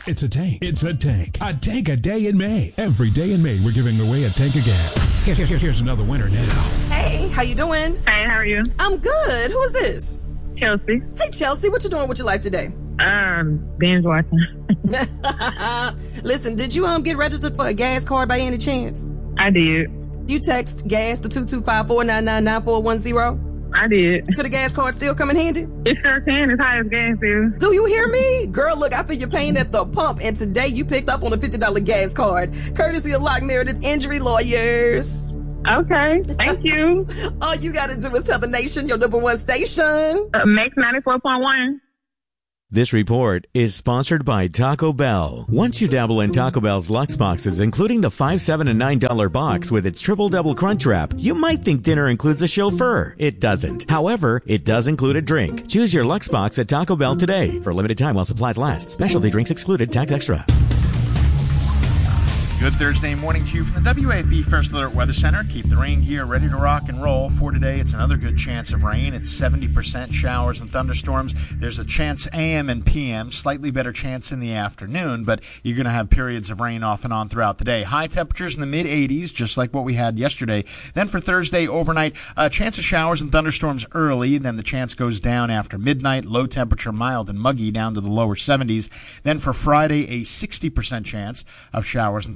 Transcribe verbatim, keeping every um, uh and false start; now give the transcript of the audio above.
It's a tank. It's a tank. A tank a day in May. Every day in May, we're giving away a tank of gas. Here, here, here, here's another winner now. Hey, how you doing? Hey, how are you? I'm good. Who is this? Chelsea. Hey, Chelsea, what you doing with your life today? Um, binge watching. Listen, did you um get registered for a gas card by any chance? I did. You text gas to two two five, four nine nine, nine four one zero? I did. Could a gas card still come in handy? It sure can. It's high as gas is. Do you hear me? Girl, look, I feel your pain at the pump, and today you picked up on a fifty dollars gas card, courtesy of Lock Meredith Injury Lawyers. Okay, thank you. All you gotta do is tell the nation your number one station. Uh, Max ninety-four point one. This report is sponsored by Taco Bell. Once you dabble in Taco Bell's Lux boxes, including the five, seven, and nine dollar box with its triple double crunch wrap, you might think dinner includes a chauffeur. It doesn't. However, it does include a drink. Choose your Lux box at Taco Bell today for a limited time while supplies last. Specialty drinks excluded. Tax extra. Good Thursday morning to you from the W A B First Alert Weather Center. Keep the rain gear ready to rock and roll. For today, it's another good chance of rain. It's seventy percent showers and thunderstorms. There's a chance A M and P M, slightly better chance in the afternoon, but you're going to have periods of rain off and on throughout the day. High temperatures in the mid eighties, just like what we had yesterday. Then for Thursday, overnight, a chance of showers and thunderstorms early. Then the chance goes down after midnight. Low temperature, mild and muggy, down to the lower seventies. Then for Friday, a sixty percent chance of showers and